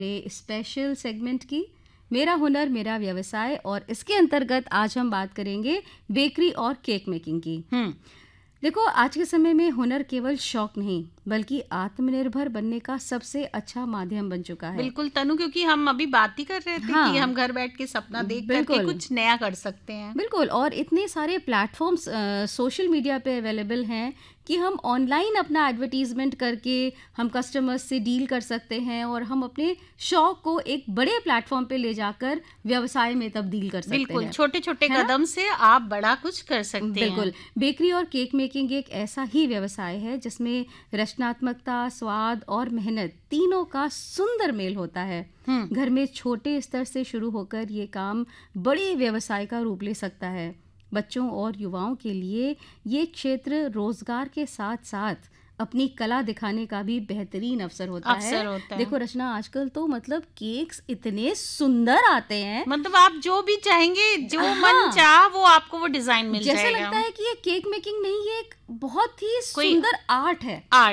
Special segment की मेरा हुनर मेरा व्यवसाय। और इसके अंतर्गत आज हम बात करेंगे बेकरी और केक मेकिंग की। देखो, आज के समय में हुनर केवल शौक नहीं बल्कि आत्मनिर्भर बनने का सबसे अच्छा माध्यम बन चुका है। बिल्कुल तनु, क्योंकि हम अभी बात ही कर रहे थे कि हम घर बैठ के सपना देख करके कुछ नया कर सकते हैं। बिल्कुल, और इतने सारे प्लेटफॉर्म्स सोशल मीडिया पे अवेलेबल हैं कि हम ऑनलाइन अपना एडवर्टीजमेंट करके हम कस्टमर्स से डील कर सकते हैं और हम अपने शौक को एक बड़े प्लेटफॉर्म पे ले जाकर व्यवसाय में तब्दील कर सकते हैं। बिल्कुल, छोटे छोटे कदम से आप बड़ा कुछ कर सकते हैं। बिल्कुल, बेकरी और केक मेकिंग एक ऐसा ही व्यवसाय है जिसमें रचनात्मकता, स्वाद और मेहनत तीनों का सुंदर मेल होता है। घर में छोटे स्तर से शुरू होकर ये काम बड़े व्यवसाय का रूप ले सकता है। बच्चों और युवाओं के लिए ये क्षेत्र रोजगार के साथ साथ अपनी कला दिखाने का भी बेहतरीन अवसर होता है। देखो रचना, आजकल तो मतलब केक्स इतने सुंदर आते हैं, मतलब आप जो भी चाहेंगे, जो मन चाह वो आपको वो डिजाइन मिल जाएगा। जैसे लगता है कि ये केक मेकिंग नहीं, ये एक बहुत ही सुंदर आर्ट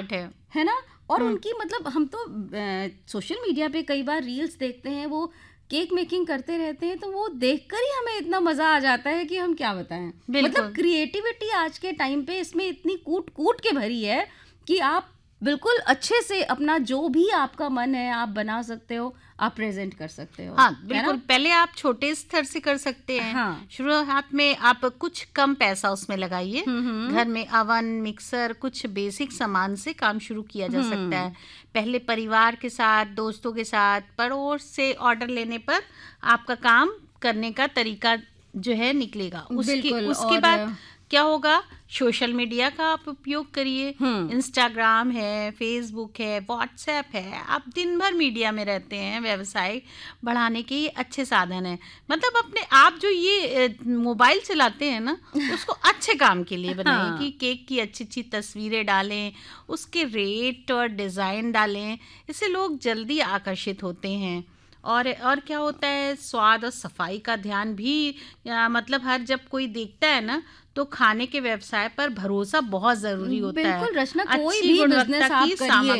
है ना। और उनकी मतलब हम तो सोशल मीडिया पे कई बार रील्स देखते हैं, वो केक मेकिंग करते रहते हैं, तो वो देखकर ही हमें इतना मजा आ जाता है कि हम क्या बताएं। मतलब क्रिएटिविटी आज के टाइम पे इसमें इतनी कूट कूट के भरी है कि आप बिल्कुल अच्छे से अपना जो भी आपका मन है आप बना सकते हो, आप प्रेजेंट कर सकते हो। हाँ बिल्कुल, पहले आप छोटे स्तर से कर सकते हैं। शुरुआत में आप कुछ कम पैसा उसमें लगाइए। घर में अवन, मिक्सर, कुछ बेसिक सामान से काम शुरू किया जा सकता है। पहले परिवार के साथ, दोस्तों के साथ, पड़ोस से ऑर्डर लेने पर आपका काम करने का तरीका जो है निकलेगा। उसके बाद क्या होगा, सोशल मीडिया का आप उपयोग करिए। इंस्टाग्राम है, फेसबुक है, व्हाट्सएप है, आप दिन भर मीडिया में रहते हैं। व्यवसाय बढ़ाने के ये अच्छे साधन है। मतलब अपने आप जो ये मोबाइल चलाते हैं ना, उसको अच्छे काम के लिए बनाएं। कि केक की अच्छी अच्छी तस्वीरें डालें, उसके रेट और डिज़ाइन डालें, इससे लोग जल्दी आकर्षित होते हैं। और क्या होता है, स्वाद और सफाई का ध्यान भी मतलब हर जब कोई देखता है ना, तो खाने के व्यवसाय पर भरोसा बहुत जरूरी होता है। बिल्कुल रचना, कोई भी बिजनेस आप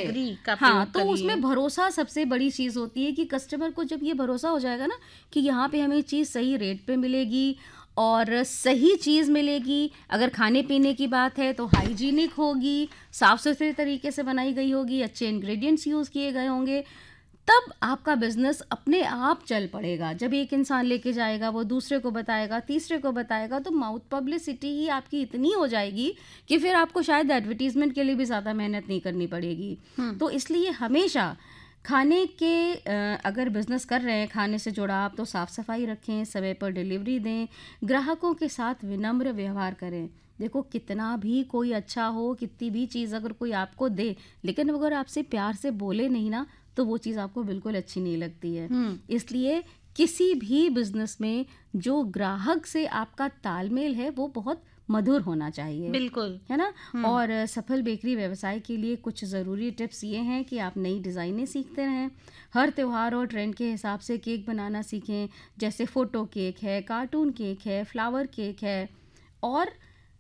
करिए, तो उसमें भरोसा सबसे बड़ी चीज होती है कि कस्टमर को जब ये भरोसा हो जाएगा ना कि यहाँ पे हमें चीज सही रेट पे मिलेगी और सही चीज मिलेगी। अगर खाने पीने की बात है तो हाइजीनिक होगी, साफ सुथरे तरीके से बनाई गई होगी, अच्छे इंग्रेडिएंट्स यूज किए गए होंगे, तब आपका बिजनेस अपने आप चल पड़ेगा। जब एक इंसान लेके जाएगा, वो दूसरे को बताएगा, तीसरे को बताएगा, तो माउथ पब्लिसिटी ही आपकी इतनी हो जाएगी कि फिर आपको शायद एडवर्टीजमेंट के लिए भी ज़्यादा मेहनत नहीं करनी पड़ेगी। तो इसलिए हमेशा खाने के अगर बिजनेस कर रहे हैं, खाने से जुड़ा आप, तो साफ सफाई रखें, समय पर डिलीवरी दें, ग्राहकों के साथ विनम्र व्यवहार करें। देखो, कितना भी कोई अच्छा हो, कितनी भी चीज़ अगर कोई आपको दे, लेकिन अगर आपसे प्यार से बोले नहीं ना, तो वो चीज़ आपको बिल्कुल अच्छी नहीं लगती है। इसलिए किसी भी बिजनेस में जो ग्राहक से आपका तालमेल है वो बहुत मधुर होना चाहिए। बिल्कुल, है ना। और सफल बेकरी व्यवसाय के लिए कुछ ज़रूरी टिप्स ये हैं कि आप नई डिज़ाइनें सीखते रहें, हर त्यौहार और ट्रेंड के हिसाब से केक बनाना सीखें। जैसे फ़ोटो केक है, कार्टून केक है, फ्लावर केक है, और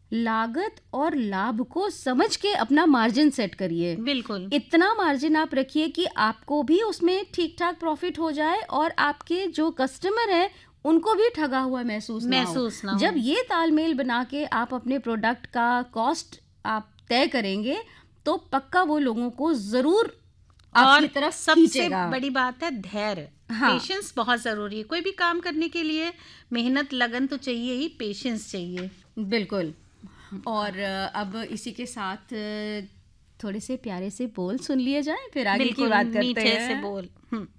लागत और लाभ को समझ के अपना मार्जिन सेट करिए। बिल्कुल, इतना मार्जिन आप रखिए कि आपको भी उसमें ठीक ठाक प्रॉफिट हो जाए और आपके जो कस्टमर है उनको भी ठगा हुआ महसूस ना हो। जब ये तालमेल बना के आप अपने प्रोडक्ट का कॉस्ट आप तय करेंगे, तो पक्का वो लोगों को जरूर आपकी तरफ सबसे बड़ी बात है धैर्य। पेशेंस बहुत जरूरी है। कोई भी काम करने के लिए मेहनत, लगन तो चाहिए ही, पेशेंस चाहिए। बिल्कुल। और अब इसी के साथ थोड़े से प्यारे से बोल सुन लिए जाएं, फिर आगे की बात करते हैं। मीठे से बोल।